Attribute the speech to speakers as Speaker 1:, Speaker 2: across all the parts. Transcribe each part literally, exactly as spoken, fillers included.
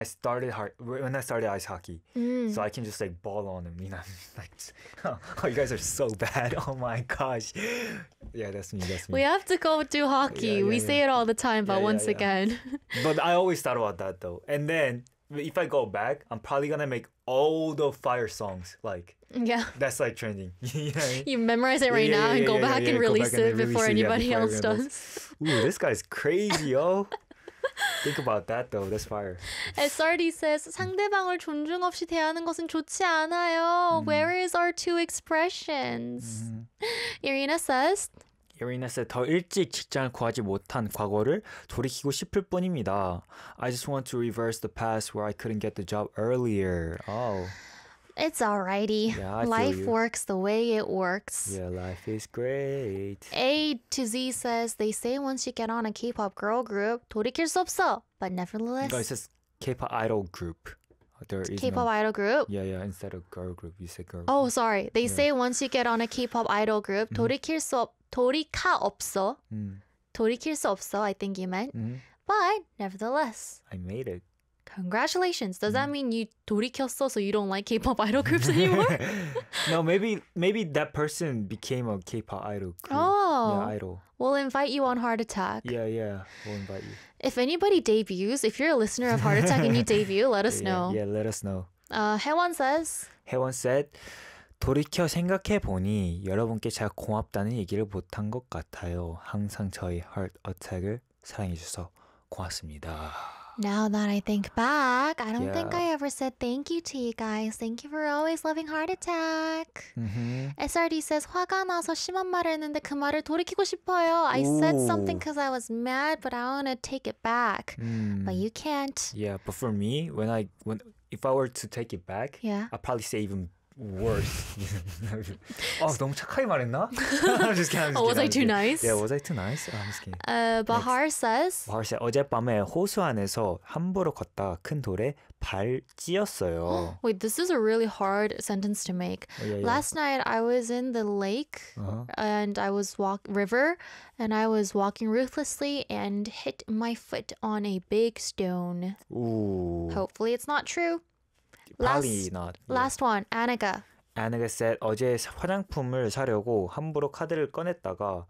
Speaker 1: I started hard when I started ice hockey,
Speaker 2: Mm.
Speaker 1: so I can just like ball on him. You know, like, oh, you guys are so bad. Oh my gosh. Yeah, that's me. That's me.
Speaker 2: We have to go do hockey.
Speaker 1: Yeah, yeah,
Speaker 2: we
Speaker 1: yeah.
Speaker 2: say it all the time, but
Speaker 1: Yeah, yeah,
Speaker 2: once
Speaker 1: yeah.
Speaker 2: again.
Speaker 1: But I always thought about that though. And then if I go back, I'm probably gonna make all the fire songs. Like
Speaker 2: Yeah.
Speaker 1: that's like trending. You know what I mean?
Speaker 2: You memorize it right
Speaker 1: Yeah, yeah,
Speaker 2: now
Speaker 1: yeah,
Speaker 2: and go
Speaker 1: yeah,
Speaker 2: back
Speaker 1: yeah,
Speaker 2: and
Speaker 1: yeah, go
Speaker 2: release
Speaker 1: back and
Speaker 2: it
Speaker 1: then
Speaker 2: before
Speaker 1: release it, yeah,
Speaker 2: anybody
Speaker 1: before
Speaker 2: else
Speaker 1: everyone
Speaker 2: does.
Speaker 1: Ooh, this guy's crazy, yo. Think about that though. That's fire.
Speaker 2: 에스알디 says 상대방을 존중 없이 대하는 것은 좋지 않아요. Where is our two expressions? Irina says
Speaker 1: Irina said 더 일찍 직장을 구하지 못한 과거를 돌이키고 싶을 뿐입니다. I just want to reverse the past where I couldn't get the job earlier. Oh.
Speaker 2: it's alrighty.
Speaker 1: Yeah, I feel
Speaker 2: Life
Speaker 1: you.
Speaker 2: works the way it works.
Speaker 1: Yeah, life is great.
Speaker 2: A to Z says they say once you get on a K-pop girl group 돌이킬 수 없어. But nevertheless,
Speaker 1: No, it says K-pop idol group. There is
Speaker 2: K-pop
Speaker 1: no...
Speaker 2: idol group.
Speaker 1: Yeah, yeah. Instead of girl group, you said girl.
Speaker 2: Oh, sorry. They
Speaker 1: Yeah.
Speaker 2: say once you get on a K-pop idol group, 돌이킬 수 없, 돌이카 없어.
Speaker 1: Mm.
Speaker 2: 돌이킬 수 없어, I think you meant.
Speaker 1: Mm.
Speaker 2: But nevertheless,
Speaker 1: I made it.
Speaker 2: congratulations. Does that mean you 돌이켰어 so you don't like K-pop idol groups anymore?
Speaker 1: No, maybe maybe that person became a K-pop idol group.
Speaker 2: Oh.
Speaker 1: Yeah, idol.
Speaker 2: We'll invite you on Heart Attack.
Speaker 1: Yeah, yeah. We'll invite you.
Speaker 2: If anybody debuts, if you're a listener of Heart Attack and you debut, let us
Speaker 1: Yeah,
Speaker 2: know.
Speaker 1: yeah, let us know.
Speaker 2: Uh, 혜원 says,
Speaker 1: 혜원 said, 돌이켜 생각해 보니 여러분께 제가 고맙다는 얘기를 못한 것 같아요. 항상 저희 Heart Attack을 사랑해 주셔서 고맙습니다.
Speaker 2: now that I think back, I don't
Speaker 1: Yeah.
Speaker 2: think I ever said thank you to you guys. Thank you for always loving Heart Attack.
Speaker 1: Mm-hmm.
Speaker 2: 에스알디 says, 화가 나서 심한 말을 했는데 그 말을 돌이키고 싶어요. I said
Speaker 1: Ooh.
Speaker 2: something because I was mad, but I want to take it back.
Speaker 1: Mm.
Speaker 2: But you can't.
Speaker 1: Yeah, but for me, when I when if I were to take it back,
Speaker 2: Yeah.
Speaker 1: I'd probably say even worse. 어, 너무 착하게 말했나? I'm just kidding. I'm just
Speaker 2: Oh, was
Speaker 1: kidding,
Speaker 2: I
Speaker 1: I'm
Speaker 2: too
Speaker 1: kidding.
Speaker 2: nice?
Speaker 1: Yeah, was I too nice? Oh, I'm just kidding.
Speaker 2: Uh, Bahar says,
Speaker 1: 바울 씨, 어젯밤에 호수 안에서 함부로 걷다가 큰 돌에 발 찧었어요.
Speaker 2: wait, this is a really hard sentence to make.
Speaker 1: Oh, yeah, yeah.
Speaker 2: Last night I was in the lake
Speaker 1: Uh-huh.
Speaker 2: and I was walk river and I was walking ruthlessly and hit my foot on a big stone.
Speaker 1: Ooh.
Speaker 2: Hopefully it's not true.
Speaker 1: Probably
Speaker 2: last-
Speaker 1: not.
Speaker 2: Last one, Annika.
Speaker 1: Annika said 어제 화장품을 사려고 함부로 카드를 꺼냈다가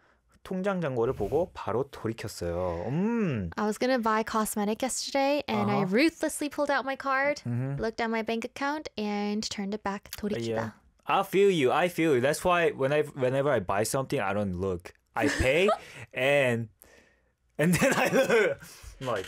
Speaker 1: 통장 잔고를 보고 바로 돌이켰어요. 음.
Speaker 2: I was gonna buy cosmetic yesterday and I
Speaker 1: Uh-huh.
Speaker 2: ruthlessly pulled out my card,
Speaker 1: Mhm.
Speaker 2: looked at my bank account and turned it back. 돌이키다.
Speaker 1: Yeah. I feel you. I feel you. That's why when I whenever I buy something, I don't look. I pay and and then I look. I'm like,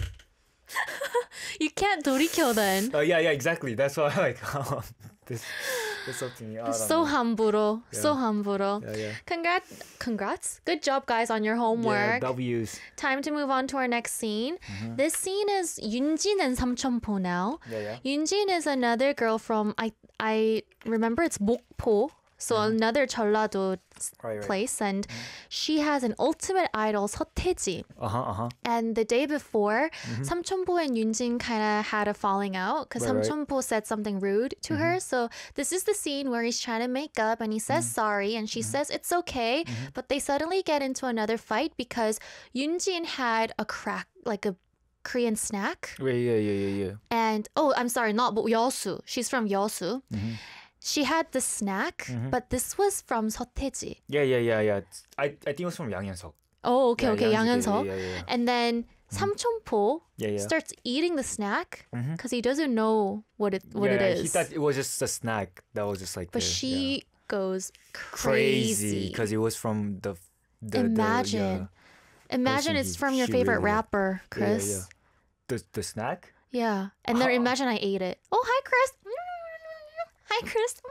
Speaker 2: You can't 돌이켜 then.
Speaker 1: oh yeah, yeah, exactly. That's why I like oh, this. This something. I don't
Speaker 2: So
Speaker 1: know.
Speaker 2: 함부로. So
Speaker 1: Yeah.
Speaker 2: 함부로.
Speaker 1: Yeah, yeah.
Speaker 2: Congrats. Congrats. Good job, guys, on your
Speaker 1: Yeah,
Speaker 2: homework.
Speaker 1: W's.
Speaker 2: Time to move on to our next scene. This scene is Yunjin and 삼천포 now.
Speaker 1: Yeah, yeah.
Speaker 2: Yunjin is another girl from, I I remember it's 목포. So another 전라도
Speaker 1: Right, right.
Speaker 2: place. And she has an ultimate idol, 서태지.
Speaker 1: Uh huh. Uh huh.
Speaker 2: And the day before, 삼천포 and Yunjin kind of had a falling out because
Speaker 1: Right, right.
Speaker 2: 삼천포 said something rude to her. So this is the scene where he's trying to make up and he says sorry and she says it's okay. But they suddenly get into another fight because Yunjin had a crack, like a Korean snack.
Speaker 1: Yeah, yeah, yeah, yeah, yeah.
Speaker 2: And, oh, I'm sorry, not Yeosu. She's from Yeosu. She had the snack, but this was from 서태지.
Speaker 1: Yeah, yeah, yeah, yeah. I I think it was from 양현석.
Speaker 2: Oh, okay,
Speaker 1: Yeah,
Speaker 2: okay,
Speaker 1: 양현석,
Speaker 2: 양현석.
Speaker 1: yeah, yeah, yeah.
Speaker 2: And then 삼천포
Speaker 1: Yeah, yeah.
Speaker 2: starts eating the snack because he doesn't know what it what
Speaker 1: yeah,
Speaker 2: it is.
Speaker 1: He thought it was just a snack that was just like.
Speaker 2: but
Speaker 1: there,
Speaker 2: she
Speaker 1: yeah.
Speaker 2: goes
Speaker 1: crazy
Speaker 2: crazy.
Speaker 1: because it was from the. the
Speaker 2: Imagine,
Speaker 1: the,
Speaker 2: imagine
Speaker 1: person
Speaker 2: it's
Speaker 1: he-
Speaker 2: from your
Speaker 1: she
Speaker 2: favorite
Speaker 1: really-
Speaker 2: rapper,
Speaker 1: yeah. Yeah, yeah,
Speaker 2: Chris.
Speaker 1: yeah. The the snack.
Speaker 2: Yeah, and then
Speaker 1: Huh.
Speaker 2: imagine I ate it. Oh, hi, Chris. Hi, Chris.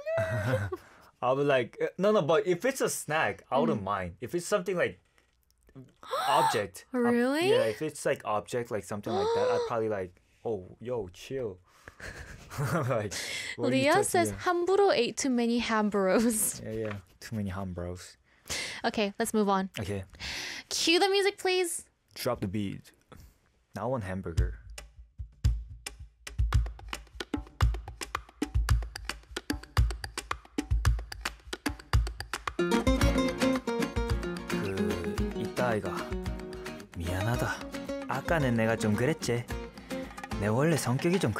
Speaker 1: I would like uh, no no, but if it's a snack, I wouldn't mind. If it's something like object. uh,
Speaker 2: Really?
Speaker 1: yeah, if it's like object, like something like that, I'd probably like, oh, yo, chill. like, what are you
Speaker 2: Leah
Speaker 1: talking-
Speaker 2: says
Speaker 1: yeah.
Speaker 2: Hamburo ate too many Hamburos.
Speaker 1: Yeah, yeah, too many ham bros.
Speaker 2: Okay, let's move on.
Speaker 1: Okay,
Speaker 2: Cue the music, please.
Speaker 1: drop the beat. Now one hamburger. 그 이따 아이가 미안하다. 아까는 내가 좀 그랬지. 내 원래 성격이 좀